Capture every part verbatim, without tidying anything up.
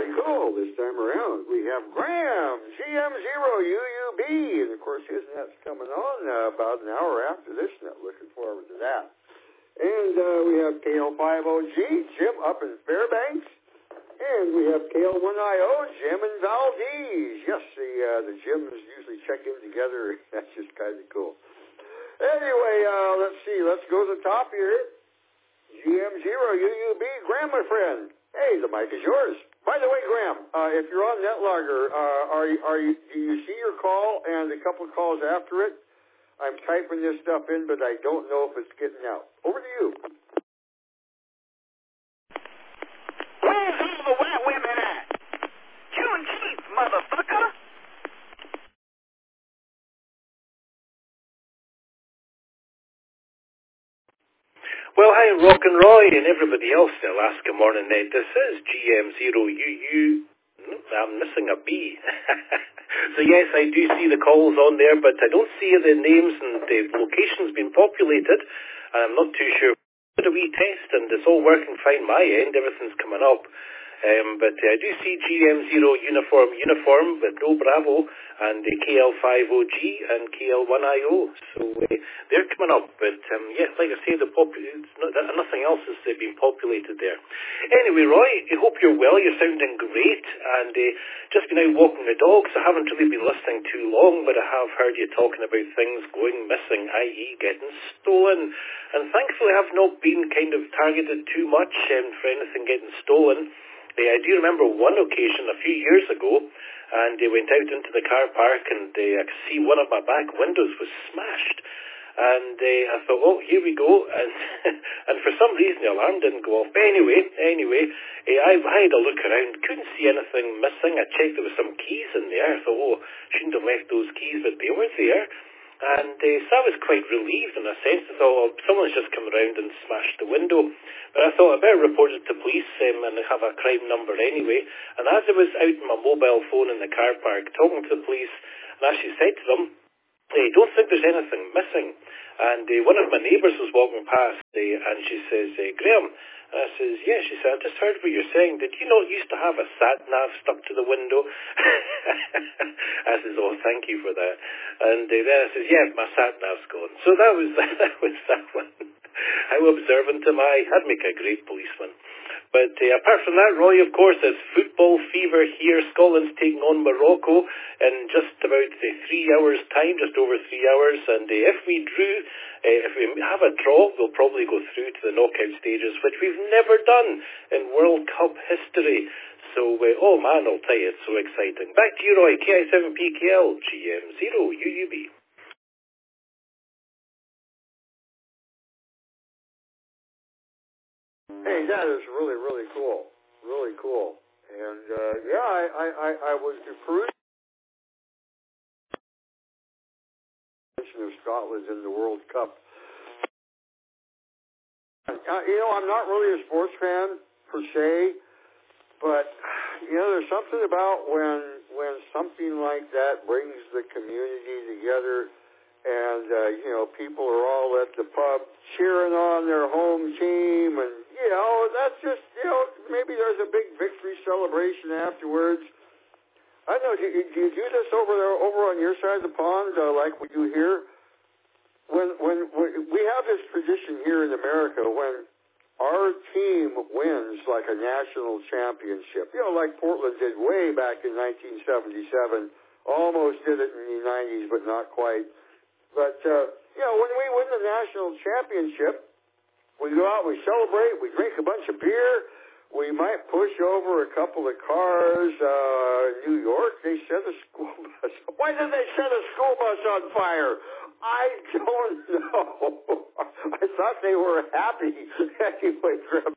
pretty cool this time around. We have Graham, G M zero U U B, and of course his net's coming on uh, about an hour after this net. Looking forward to that. And uh, we have K L five O G, Jim up in Fairbanks. And we have K L one I O, Jim and Valdez. Yes, the uh, the Jims usually check in together. That's just kind of cool. Anyway, uh, let's see. Let's go to the top here. G M zero U U B, Graham, my friend. Hey, the mic is yours. By the way, Graham, uh, if you're on NetLogger, uh, are you, are you, do you see your call and a couple of calls after it? I'm typing this stuff in, but I don't know if it's getting out. Over to you. Where's all the white women at? Juneteenth, motherfucker! Well, hi, Rock and Roy and everybody else in Alaska Morning Net. This is G M zero U U. I'm missing a B. So yes, I do see the calls on there, but I don't see the names and the locations being populated. And I'm not too sure. Did a wee test, and it's all working fine my end. Everything's coming up. Um, but uh, I do see G M zero uniform uniform with no Bravo and uh, K L five O G and K L one I O. So uh, they're coming up. But um, yeah, like I say, the pop- it's not, nothing else has uh, been populated there. Anyway, Roy, I hope you're well. You're sounding great. And uh, just been out walking the dogs. I haven't really been listening too long, but I have heard you talking about things going missing, that is getting stolen. And thankfully I've not been kind of targeted too much um, for anything getting stolen. Uh, I do remember one occasion a few years ago, and they went out into the car park, and uh, I could see one of my back windows was smashed. And uh, I thought, oh, here we go. And and for some reason, the alarm didn't go off. But anyway, anyway, uh, I, I had a look around, couldn't see anything missing. I checked there was some keys in there. I thought, oh, shouldn't have left those keys, but they were there. And uh, so I was quite relieved in a sense. I thought, well, someone's just come around and smashed the window. But I thought I better report it to police um, and have a crime number anyway. And as I was out on my mobile phone in the car park talking to the police, and I actually said to them, hey, don't think there's anything missing. And uh, one of my neighbours was walking past, uh, and she says, uh, Graham, and I says, yeah, she said, I just heard what you're saying. Did you not used to have a sat-nav stuck to the window? I says, oh, thank you for that. And uh, then I says, yeah, my sat-nav's gone. So that was that was that one. How observant am I? I'd make a great policeman. But uh, apart from that, Roy, of course, there's football fever here. Scotland's taking on Morocco in just about uh, three hours' time, just over three hours. And uh, if we drew, uh, if we have a draw, we'll probably go through to the knockout stages, which we've never done in World Cup history. So, uh, oh man, I'll tell you, it's so exciting. Back to you, Roy, K I seven P K L, G M zero U U B. Hey, that is really, really cool. Really cool. And, uh, yeah, I, I, I, I was cruising of Scotland in the World Cup. Uh, you know, I'm not really a sports fan, per se, but, you know, there's something about when, when something like that brings the community together. And, uh, you know, people are all at the pub cheering on their home team. And, you know, that's just, you know, maybe there's a big victory celebration afterwards. I don't know, do you, do you do this over there, over on your side of the pond, uh, like we do here? When, when, when we have this tradition here in America, when our team wins like a national championship, you know, like Portland did way back in nineteen seventy-seven, almost did it in the nineties, but not quite. But, uh, you know, when we win the national championship, we go out, we celebrate, we drink a bunch of beer, we might push over a couple of cars. Uh, in New York, they set a school bus. Why did they set a school bus on fire? I don't know. I thought they were happy. Anyway, Graham.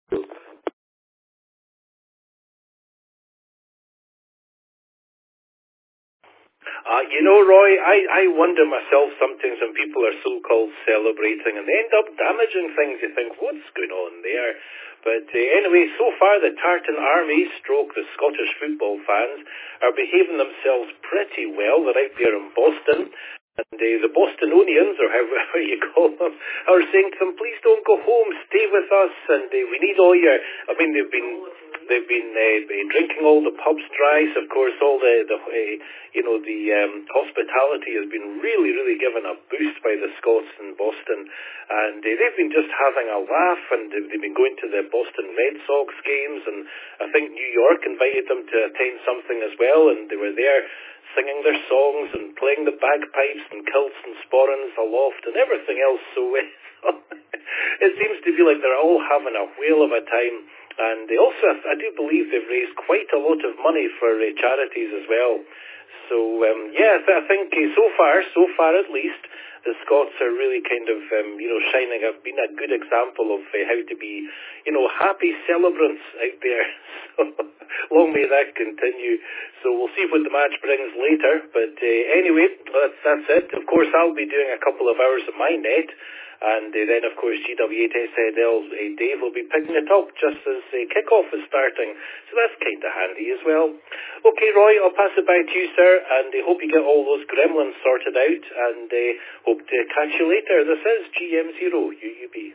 Uh, you know, Roy, I, I wonder myself sometimes when people are so-called celebrating and they end up damaging things. You think, what's going on there? But uh, anyway, so far the Tartan Army, stroke the Scottish football fans, are behaving themselves pretty well. They're out there in Boston. And uh, the Bostononians, or however you call them, are saying to them, please don't go home, stay with us, and uh, we need all your... I mean, they've been... they've been uh, drinking all the pubs dry. So of course, all the, the uh, you know, the um, hospitality has been really, really given a boost by the Scots in Boston. And uh, they've been just having a laugh, and they've been going to the Boston Red Sox games, and I think New York invited them to attend something as well, and they were there singing their songs and playing the bagpipes and kilts and sporrans aloft and everything else. So it seems to be like they're all having a whale of a time. And they also, I do believe they've raised quite a lot of money for uh, charities as well. So, um, yeah, I think uh, so far, so far at least, the Scots are really kind of, um, you know, shining, have been a good example of uh, how to be, you know, happy celebrants out there. So, long may that continue. So we'll see what the match brings later. But uh, anyway, that's, that's it. Of course, I'll be doing a couple of hours of my net. And uh, then, of course, G W eight S Z L, uh, Dave will be picking it up just as uh, kickoff is starting. So that's kind of handy as well. Okay, Roy, I'll pass it back to you, sir, and I uh, hope you get all those gremlins sorted out, and uh, hope to catch you later. This is G M zero U U B.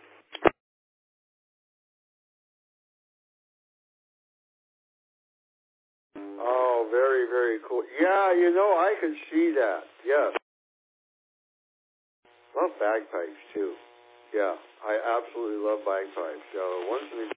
Oh, very, very cool. Yeah, you know, I could see that. Yes. Love bagpipes, too. Yeah, I absolutely love bagpipes. Uh, once in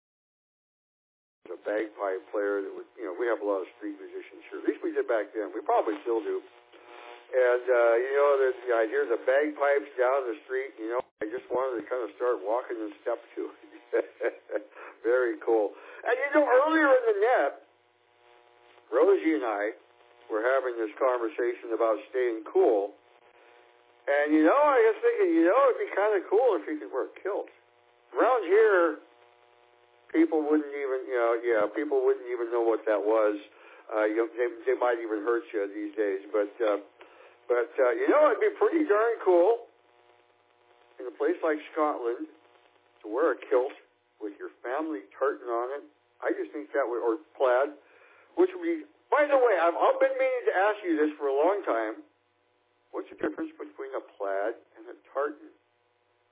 a bagpipe player that would, you know, we have a lot of street musicians here. At least we did back then. We probably still do. And, uh, you know, the, the idea of the bagpipes down the street, you know, I just wanted to kind of start walking in step to it. Very cool. And, you know, earlier in the net, Rosie and I were having this conversation about staying cool. And, you know, I was thinking, you know, it'd be kind of cool if you could wear kilts. Around here, people wouldn't even, you know, yeah, people wouldn't even know what that was. Uh, you know, they, they might even hurt you these days. But, uh, but uh, you know, it'd be pretty darn cool in a place like Scotland to wear a kilt with your family tartan on it. I just think that would, or plaid, which would be, by the way, I've, I've been meaning to ask you this for a long time. What's the difference between a plaid and a tartan?